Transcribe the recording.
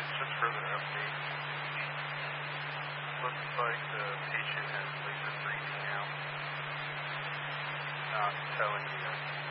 just further update. Looks like the patient has laser breathing now. Not telling you yet.